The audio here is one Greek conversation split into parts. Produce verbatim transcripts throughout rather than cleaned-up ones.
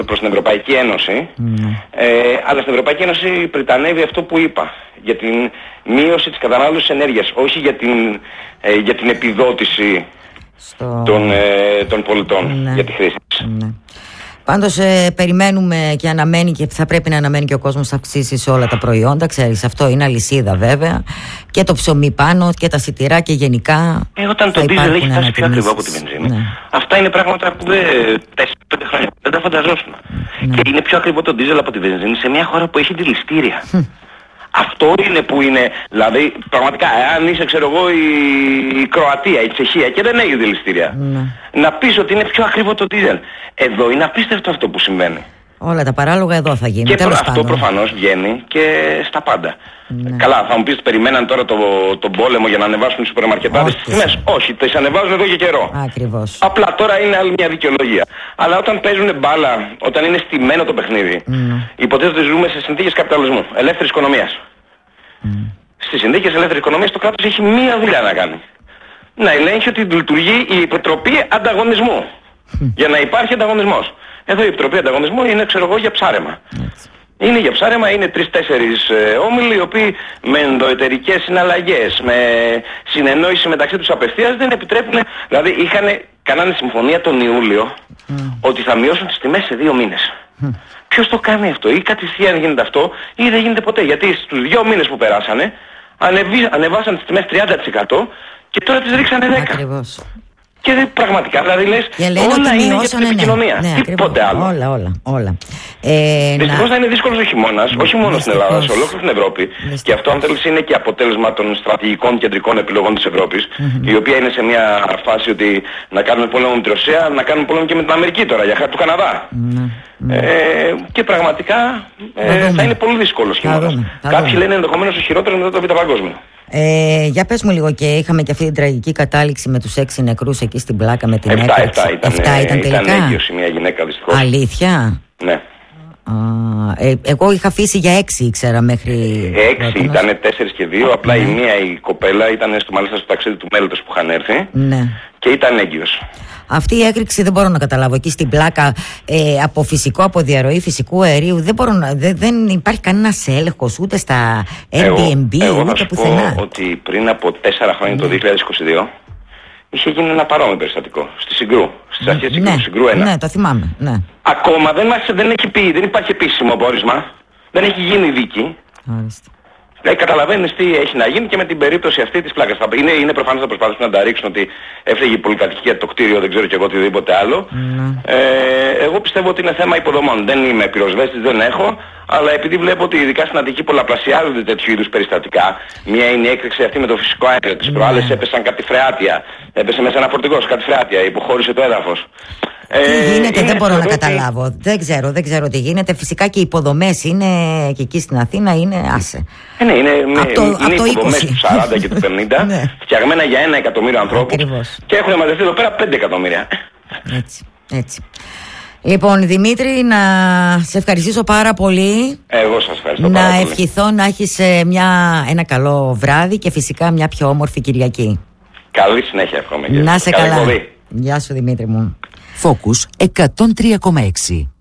προς την Ευρωπαϊκή Ένωση, mm. ε, αλλά στην Ευρωπαϊκή Ένωση πριτανεύει αυτό που είπα, για την μείωση της κατανάλωσης ενέργειας, όχι για την, ε, για την επιδότηση Στο... των, ε, των πολιτών, ναι. για τη χρήση της. Ναι. Πάντως ε, περιμένουμε και αναμένει και θα πρέπει να αναμένει και ο κόσμος αυξήσεις σε όλα τα προϊόντα. Ξέρεις, αυτό είναι αλυσίδα βέβαια. Και το ψωμί πάνω και τα σιτηρά και γενικά. Ε, όταν το ντίζελ έχει φτάσει πιο ακριβό από τη βενζίνη. Ναι. Αυτά είναι πράγματα που δεν τέσσερα πέντε χρόνια δεν τα φανταζόσουν. Ναι. Και είναι πιο ακριβό το ντίζελ από τη βενζίνη σε μια χώρα που έχει δηληστήρια. Αυτό είναι που είναι, δηλαδή πραγματικά, αν είσαι ξέρω εγώ η, η Κροατία, η Τσεχία και δεν έχει δηληστήρια, ναι. να πεις ότι είναι πιο ακριβό το ντίζελ. Εδώ είναι απίστευτο αυτό που συμβαίνει. Όλα τα παράλογα εδώ θα γίνει. Και προ, αυτό προφανώς βγαίνει και στα πάντα. Ναι. Καλά, θα μου πεις περιμέναν τώρα τον το πόλεμο για να ανεβάσουν οι σούπερ μαρκετάδες τις τιμές. Όχι, τις ανεβάζουν εδώ και καιρό. Ακριβώς. Απλά τώρα είναι άλλη μια δικαιολογία. Αλλά όταν παίζουν μπάλα, όταν είναι στημένο το παιχνίδι, mm. υποτίθεται ότι ζούμε σε συνθήκες καπιταλισμού, ελεύθερης οικονομίας. Mm. Στις συνθήκες ελεύθερης οικονομίας το κράτος έχει μία δουλειά να κάνει. Να ελέγχει ότι λειτουργεί η Επιτροπή Ανταγωνισμού. Mm. Για να υπάρχει ανταγωνισμός. Εδώ η Επιτροπή Ανταγωνισμού είναι, ξέρω εγώ, για ψάρεμα. Mm. Είναι για ψάρεμα, είναι τρεις-τέσσερις ε, όμιλοι οι οποίοι με ενδοεταιρικές συναλλαγές, με συνεννόηση μεταξύ τους απευθείας δεν επιτρέπουν, δηλαδή είχαν, κάνανε συμφωνία τον Ιούλιο mm. ότι θα μειώσουν τις τιμές σε δύο μήνες. Mm. Ποιος το κάνει αυτό, ή κατευθείαν γίνεται αυτό ή δεν γίνεται ποτέ, γιατί στους δύο μήνες που περάσανε ανεβί, ανεβάσαν τις τιμές τριάντα τοις εκατό και τώρα τις ρίξανε δέκα τοις εκατό. Ακριβώς. Και πραγματικά, δηλαδή λες, όλα είναι για την επικοινωνία. Ναι, ναι, τίποτε άλλο. Όλα, όλα, όλα. Ε, Δυστυχώς να... θα είναι δύσκολος ο χειμώνας, όχι μόνο στην Ελλάδα, σε ολόκληρη την Ευρώπη. Δυστυχώς. Και αυτό αν θέλεις είναι και αποτέλεσμα των στρατηγικών κεντρικών επιλογών της Ευρώπης, mm-hmm. η οποία είναι σε μια φάση ότι να κάνουμε πόλεμο με τη Ρωσία, να κάνουμε πόλεμο και με την Αμερική τώρα, για χάρη του Καναδά. Mm-hmm. Ε, και πραγματικά ε, θα είναι πολύ δύσκολος χειμώνας. Κάποιοι λένε ενδεχομένως ο χειρότερος μετά το Β' Παγκόσμιο. Ε, για πες μου λίγο, και είχαμε και αυτή την τραγική κατάληξη με τους έξι νεκρούς εκεί στην Πλάκα με την έκρηξη. Εφτά ήταν, ήταν τελικά. Ήταν έγκυος μια γυναίκα δυστυχώς. Αλήθεια? Ναι. Α, ε, εγώ είχα αφήσει για έξι, ήξερα μέχρι... Έξι ήταν, τέσσερις και δύο, απλά ναι. η μία η κοπέλα ήταν στο, μάλιστα στο ταξίδι του μέλλοντος που είχαν έρθει ναι. και ήταν έγκυος. Αυτή η έκρηξη δεν μπορώ να καταλάβω. Εκεί στην Πλάκα ε, από φυσικό, από διαρροή φυσικού αερίου δεν, μπορώ να, δε, δεν υπάρχει κανένας έλεγχος ούτε στα Airbnb εγώ, ούτε πουθενά. Εγώ θα σου πω ότι πριν από τέσσερα χρόνια ναι. το δύο χιλιάδες είκοσι δύο είχε γίνει ένα παρόμοιο περιστατικό στη Συγκρού, στις αρχές της ναι, Συγκρού ένα. Ναι, το θυμάμαι. Ναι. Ακόμα δεν, μας, δεν, έχει πει, δεν υπάρχει επίσημο πόρισμα, δεν έχει γίνει δίκη. Άριστα. Ε, καταλαβαίνεις τι έχει να γίνει και με την περίπτωση αυτή της Πλάκας. Είναι, είναι προφανώς να προσπαθήσουν να τα ρίξουν ότι έφταιγε η πολυκατοικία το κτίριο, δεν ξέρω και εγώ οτιδήποτε άλλο. Mm. Ε, εγώ πιστεύω ότι είναι θέμα υποδομών. Δεν είμαι πυροσβέστης, δεν έχω, αλλά επειδή βλέπω ότι ειδικά στην Αττική πολλαπλασιάζονται τέτοιου είδους περιστατικά. Μία είναι η έκρηξη αυτή με το φυσικό αέριο. Τις προάλλες mm. έπεσαν κάτι φρεάτια. Έπεσε μέσα ένα φορτηγό, κάτι φρεάτια, υποχώρησε το έδαφος. Τι γίνεται, ε, δεν μπορώ να καταλάβω. Τι... Δεν ξέρω, δεν ξέρω τι γίνεται. Φυσικά και οι υποδομές είναι και εκεί στην Αθήνα είναι άσε. Ε, ναι, είναι, από το, είναι από υποδομές του σαράντα και του πενήντα ναι. φτιαγμένα για ένα εκατομμύριο ανθρώπους. Ακριβώς. Και έχουν μαζευτεί εδώ πέρα πέντε εκατομμύρια. Έτσι, έτσι. Λοιπόν, Δημήτρη, να σε ευχαριστήσω πάρα πολύ. Εγώ σας ευχαριστώ να πάρα πολύ. Να ευχηθώ να έχεις μια, ένα καλό βράδυ και φυσικά μια πιο όμορφη Κυριακή. Καλή συνέχεια εύχομαι. Να σε καλά. Γεια σου Δημήτρη μου. Focus εκατόν τρία κόμμα έξι.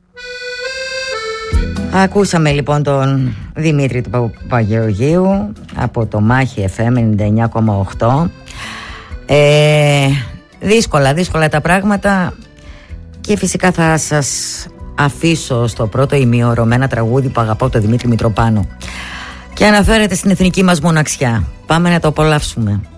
Ακούσαμε λοιπόν τον Δημήτρη του Παπαγεωργίου από το Μάχη εφ εμ ενενήντα εννιά κόμμα οκτώ. ε, Δύσκολα, δύσκολα τα πράγματα. Και φυσικά θα σας αφήσω στο πρώτο ημίωρο με ένα τραγούδι που αγαπάω, το Δημήτρη Μητροπάνο, και αναφέρεται στην εθνική μας μοναξιά. Πάμε να το απολαύσουμε.